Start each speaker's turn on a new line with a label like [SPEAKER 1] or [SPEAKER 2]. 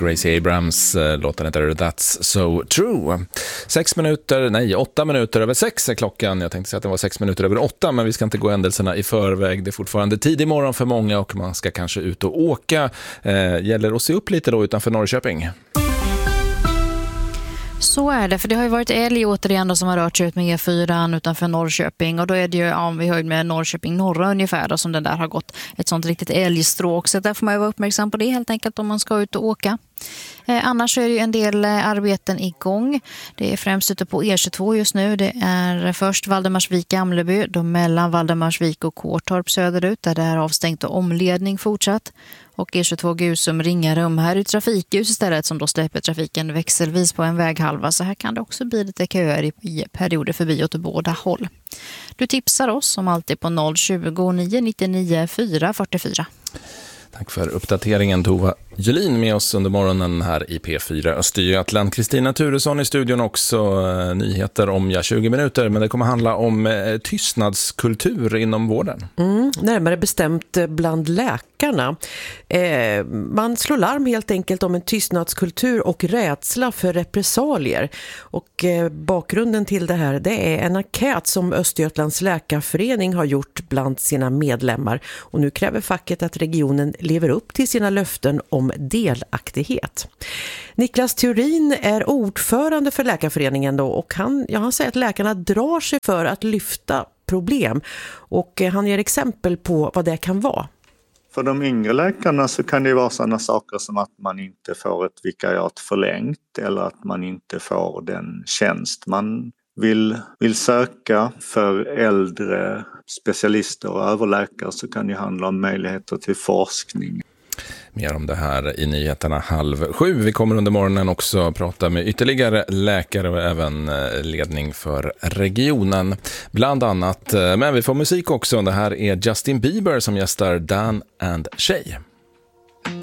[SPEAKER 1] Gracie Abrams, låten heter That's So True. 8 minuter över 6 är klockan. Jag tänkte säga att det var 6 minuter över 8, men vi ska inte gå händelserna i förväg. Det är fortfarande tidig morgon för många och man ska kanske ut och åka. Gäller att se upp lite då utanför Norrköping.
[SPEAKER 2] Så är det, för det har ju varit älg återigen då, som har rört sig ut med E4 utanför Norrköping, och då är det ju vi höjd med Norrköping norra ungefär då, som den där har gått ett sånt riktigt älgstråk, så där får man ju vara uppmärksam på det helt enkelt om man ska ut och åka. Annars är det ju en del arbeten igång. Det är främst ute på E22 just nu. Det är först Valdemarsvik-Gamleby, då mellan Valdemarsvik och Kårtorp söderut, där det är avstängt och omledning fortsatt. Och E22 Gusum-Ringarum, här är trafikljus istället som då släpper trafiken växelvis på en väghalva. Så här kan det också bli lite köer i perioder förbi åt båda håll. Du tipsar oss som alltid på 020 999 444.
[SPEAKER 1] Tack för uppdateringen, Tova Julin, med oss under morgonen här i P4 Östergötland. Kristina Turesson i studion också. Nyheter om 20 minuter, men det kommer handla om tystnadskultur inom vården.
[SPEAKER 3] Närmare bestämt bland läkarna. Man slår larm helt enkelt om en tystnadskultur och rädsla för repressalier. Och bakgrunden till det här, det är en enkät som Östergötlands läkarförening har gjort bland sina medlemmar. Och nu kräver facket att regionen lever upp till sina löften om delaktighet. Niklas Theorin är ordförande för läkarföreningen då, och han säger att läkarna drar sig för att lyfta problem, och han ger exempel på vad det kan vara.
[SPEAKER 4] För de yngre läkarna så kan det vara sådana saker som att man inte får ett vikariat förlängt eller att man inte får den tjänst man vill söka. För äldre specialister och överläkare så kan det handla om möjligheter till forskning.
[SPEAKER 1] Mer om det här i nyheterna 6:30. Vi kommer under morgonen också prata med ytterligare läkare och även ledning för regionen bland annat. Men vi får musik också. Det här är Justin Bieber som gästar Dan and Shay.